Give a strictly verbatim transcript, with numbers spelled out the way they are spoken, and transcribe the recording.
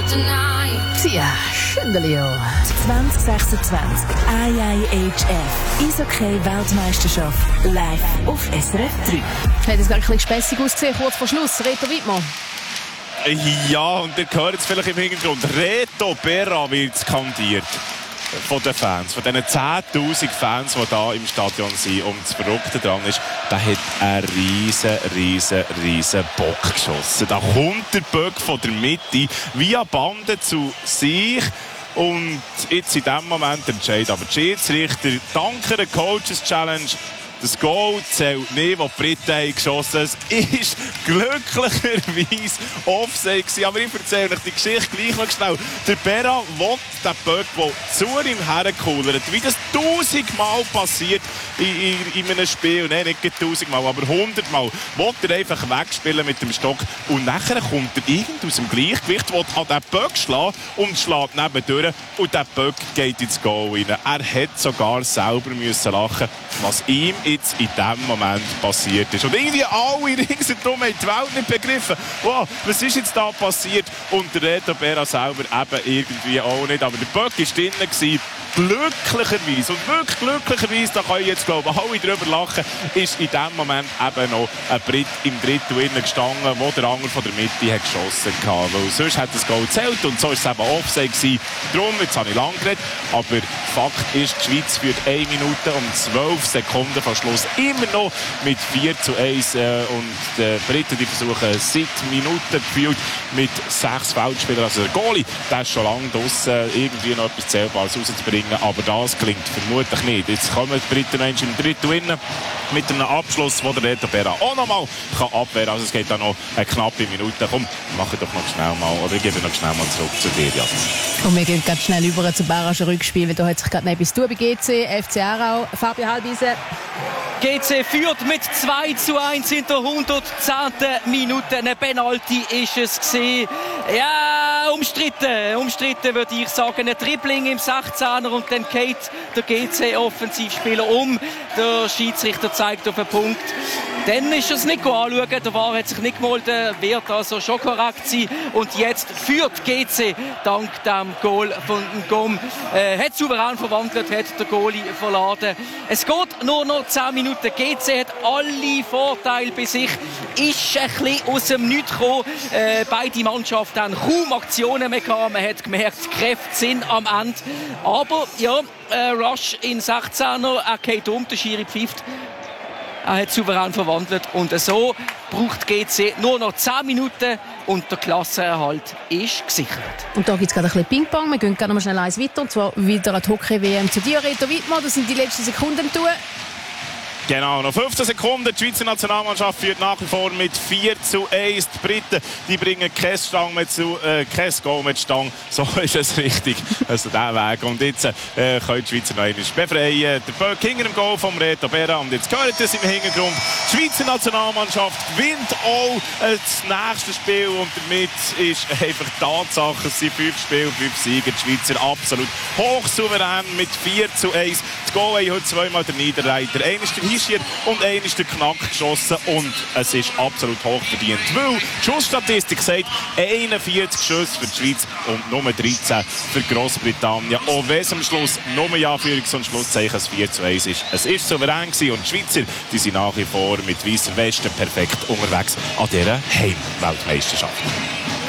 Tja, Schindeli. zwanzig sechsundzwanzig I I H F Eishockey-Weltmeisterschaft live auf S R F drei. Hat es gar ein bisschen spässig ausgesehen, kurz vor Schluss. Reto Wittmann. Ja, und ihr hört es vielleicht im Hintergrund. Reto Berra wird skandiert von den Fans, von diesen zehntausend Fans, die hier im Stadion sind. Und das Verrückte daran ist, der hat einen riesen, riesen, riesen Bock geschossen. Da kommt der Böck von der Mitte via Bande zu sich. Und jetzt in diesem Moment entscheidet aber die Schiedsrichter, dank der Coaches Challenge, das Goal zählt nicht, das die Briten haben geschossen haben. Es war glücklicherweise Offside gewesen. Aber ich erzähle euch die Geschichte gleich noch schnell. Der Berra will den Böck, der zu ihm herkullert, wie das tausendmal passiert in, in, in einem Spiel. Nein, nicht tausendmal, aber hundertmal. Will er einfach wegspielen mit dem Stock. Und nachher kommt er irgendwie aus dem Gleichgewicht, will an den Böck schlagen und schlägt nebendurch. Und der Böck geht ins Goal rein. Er hätte sogar selber müssen lachen, was ihm jetzt in diesem Moment passiert ist. Und irgendwie alle ringsherum haben die Welt nicht begriffen. Wow, was ist jetzt da passiert? Und der Reto Berra selber eben irgendwie auch nicht. Aber der Böck war drinnen gewesen. Glücklicherweise, und wirklich glücklicherweise, da können jetzt glaube ich alle drüber lachen, ist in diesem Moment eben noch ein Brit im Drittel innen gestanden, wo der andere von der Mitte hat geschossen hat. Weil sonst hat das Goal gezählt und so ist es eben Offside gewesen. Darum, jetzt habe ich lang geredet, aber Fakt ist, die Schweiz führt eine Minute und zwölf Sekunden vor Schluss immer noch mit vier zu eins. Äh, und die Briten die versuchen seit Minuten gefühlt mit sechs Feldspielern. Also der Goalie, der ist schon lange draussen, irgendwie noch etwas Zählbares rauszubringen. Aber das klingt vermutlich nicht. Jetzt kommen die Briten im Drittel innen mit einem Abschluss, wo der Reto Berra auch noch mal kann abwehren kann. Also es geht da noch eine knappe Minute. Komm, mach doch noch schnell mal, oder ich gebe noch schnell mal zurück zu dir, Jasmin. Und wir gehen ganz schnell über zum Barrage Rückspiel, weil da hat sich gerade etwas tun bei G C, F C Aarau. Fabio Halbise. G C führt mit zwei zu eins in der hundertzehnten Minute. Eine Penalty ist es gewesen. Ja, umstritten. Umstritten würde ich sagen. Ein Dribbling im sechzehner und dann geht der G C-Offensivspieler um. Der Schiedsrichter zeigt auf den Punkt. Dann ist er es nicht anschauen. Der V A R hat sich nicht gemeldet. Der wird also schon korrekt sein. Und jetzt führt G C dank dem Goal von Ngom. Äh, hat souverän verwandelt, hat der Goalie verladen. Es geht nur noch zehn Minuten. G C hat alle Vorteile bei sich. Ist ein bisschen aus dem Nichts gekommen. Äh, beide Mannschaften haben kaum Aktionen mehr gehabt. Man hat gemerkt, die Kräfte sind am Ende. Aber ja, äh, Rush in sechzehner. Er geht um, der Schiri pfeift. Er hat souverän verwandelt und so braucht G C nur noch zehn Minuten und der Klassenerhalt ist gesichert. Und da gibt es gerade ein bisschen Ping-Pong. Wir gehen gerne mal schnell eins weiter, und zwar wieder an die Hockey-W M zu dir, Reto Wittmann. Das sind die letzten Sekunden. Tun. Genau, noch fünfzehn Sekunden. Die Schweizer Nationalmannschaft führt nach wie vor mit vier zu eins. Die Briten die bringen kein Stang mit zu, äh, kein Goal mit Stang. So ist es richtig. Also der Weg. Und jetzt äh, können die Schweizer noch einmal befreien. Der Böck hinter dem Goal vom Reto Berra. Und jetzt gehört es im Hintergrund. Die Schweizer Nationalmannschaft gewinnt auch äh, das nächste Spiel. Und damit ist einfach Tatsache, es sind fünf Spiele, fünf Siege. Die Schweizer absolut hochsouverän mit vier zu eins. Das Goal haben heute zweimal der Niederreiter. Einer ist der Hischier und einer ist der Knack geschossen. Und es ist absolut hochverdient. Weil die Schussstatistik sagt einundvierzig Schüsse für die Schweiz und nur dreizehn für Grossbritannien. Auch wenn es am Schluss nur ein Anführungs- und Schlusszeichen vier zu eins ist. Es ist souverän gewesen und die Schweizer die sind nach wie vor mit weißer Weste perfekt unterwegs an dieser Heimweltmeisterschaft.